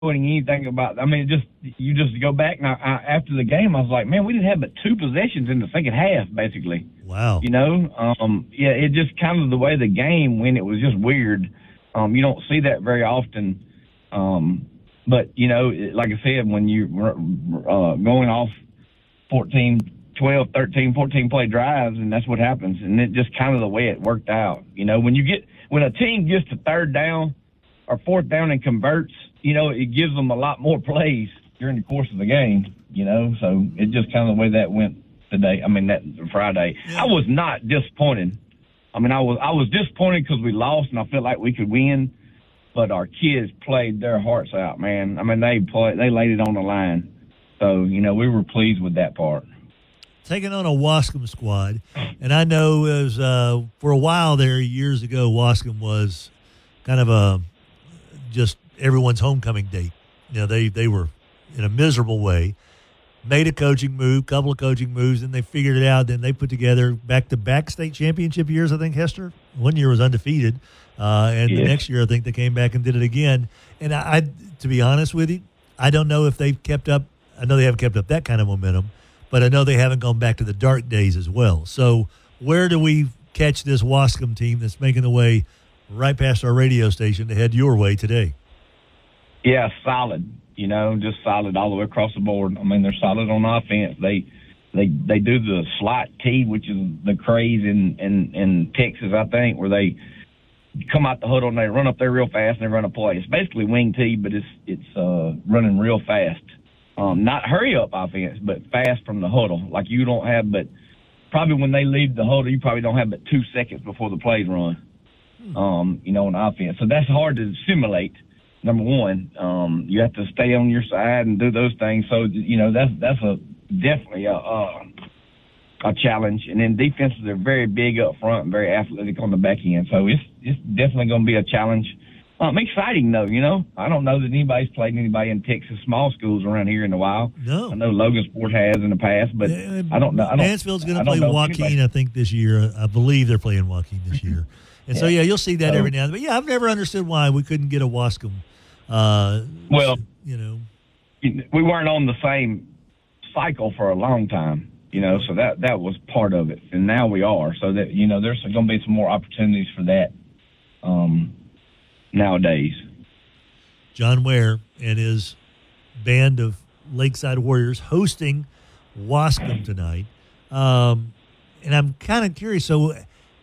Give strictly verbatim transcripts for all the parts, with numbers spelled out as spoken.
anything about. I mean, just you just go back and I, I, after the game, I was like, man, we didn't have but two possessions in the second half, basically. Wow. You know, um, yeah, it just kind of the way the game went. It was just weird. Um, you don't see that very often. Um, but you know, like I said, when you uh, going off fourteen, twelve, thirteen, fourteen play drives, and that's what happens. And it just kind of the way it worked out. You know, when you get when a team gets to third down or fourth down and converts, you know, it gives them a lot more plays during the course of the game, you know. So it just kind of the way that went today. I mean, that Friday. Yeah. I was not disappointed. I mean, I was I was disappointed because we lost and I felt like we could win, but our kids played their hearts out, man. I mean, they played, they laid it on the line. So, you know, we were pleased with that part. Taking on a Wascom squad, and I know as uh, for a while there, years ago, Wascom was kind of a just everyone's homecoming date. You know, they, they were in a miserable way, made a coaching move, couple of coaching moves, and they figured it out. Then they put together back-to-back state championship years, I think, Hester. One year was undefeated, uh, and yeah. the next year I think they came back and did it again. And I, I, to be honest with you, I don't know if they've kept up. I know they haven't kept up that kind of momentum, but I know they haven't gone back to the dark days as well. So where do we catch this Wascom team that's making the way right past our radio station to head your way today? Yeah, solid. You know, just solid all the way across the board. I mean, they're solid on offense. They they they do the slot T, which is the craze in, in, in Texas, I think, where they come out the huddle and they run up there real fast and they run a play. It's basically wing T, but it's it's uh, running real fast. Um, not hurry up offense, but fast from the huddle. Like you don't have, but probably when they leave the huddle, you probably don't have but two seconds before the plays run. Um, you know, on offense. So that's hard to simulate. Number one, um, you have to stay on your side and do those things. So, you know, that's that's a definitely a, a, a challenge. And then defenses are very big up front and very athletic on the back end. So it's it's definitely going to be a challenge. Um, exciting, though, you know. I don't know that anybody's played anybody in Texas small schools around here in a while. No. I know Logansport has in the past, but uh, I don't know. I don't, Mansfield's going to play Joaquin, anybody. I think, this year. I believe they're playing Joaquin this year. And yeah. so, yeah, you'll see that so, every now and then. But, yeah, I've never understood why we couldn't get a Wascom. Uh, well, you know, we weren't on the same cycle for a long time, you know, so that, that was part of it. And now we are. So that, you know, there's going to be some more opportunities for that um, nowadays. John Ware and his band of Lakeside Warriors hosting Wascom tonight. Um, and I'm kind of curious. So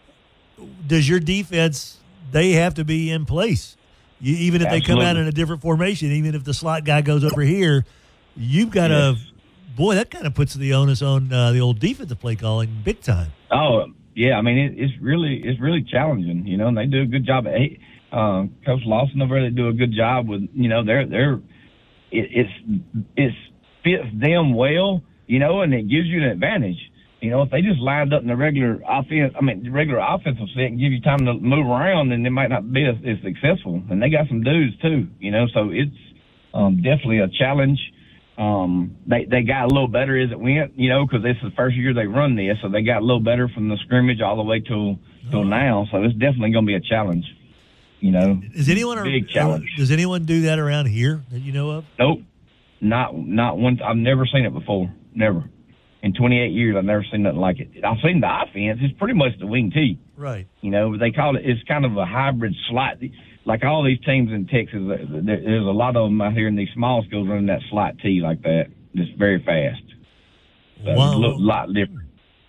does your defense, they have to be in place? You, even if Absolutely. They come out in a different formation, even if the slot guy goes over here, you've got to yes. – boy, that kind of puts the onus on uh, the old defensive play calling big time. Oh, yeah. I mean, it, it's really it's really challenging, you know, and they do a good job. Hey, uh, Coach Lawson over there, they do a good job with, you know, they're, they're it, it's it fits them well, you know, and it gives you an advantage. You know, if they just lined up in the regular offense, I mean, the regular offensive set and give you time to move around, then they might not be as, as successful. And they got some dudes too, you know, so it's um, definitely a challenge. Um, they they got a little better as it went, you know, because this is the first year they run this, so they got a little better from the scrimmage all the way till till now. So it's definitely going to be a challenge, you know. Is anyone big a, challenge? Does anyone do that around here that you know of? Nope, not not one. I've never seen it before, never. In twenty-eight years, I've never seen nothing like it. I've seen the offense. It's pretty much the wing T. Right. You know, they call it, it's kind of a hybrid slot. Like all these teams in Texas, there's a lot of them out here in these small schools running that slot T like that. It's very fast. So wow. It's a lot different.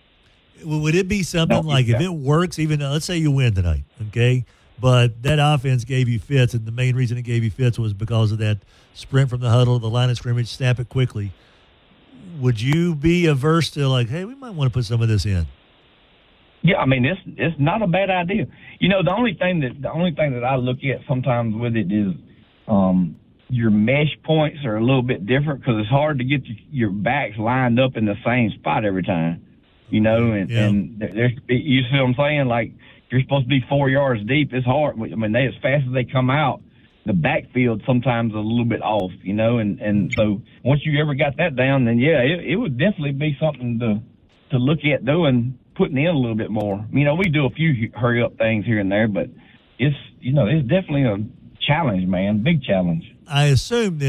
Would it be something no, like if it works, even let's say you win tonight, okay, but that offense gave you fits, and the main reason it gave you fits was because of that sprint from the huddle, the line of scrimmage, snap it quickly. Would you be averse to like, hey, we might want to put some of this in? Yeah, I mean, it's it's not a bad idea. You know, the only thing that the only thing that I look at sometimes with it is um, your mesh points are a little bit different because it's hard to get your backs lined up in the same spot every time. You know, and, yeah. and there's you see what I'm saying? Like if you're supposed to be four yards deep, it's hard. I mean, they as fast as they come out, the backfield sometimes a little bit off, you know, and, and so once you ever got that down, then yeah, it, it would definitely be something to to look at doing, putting in a little bit more. You know, we do a few hurry up things here and there, but it's, you know, it's definitely a challenge, man, big challenge. I assume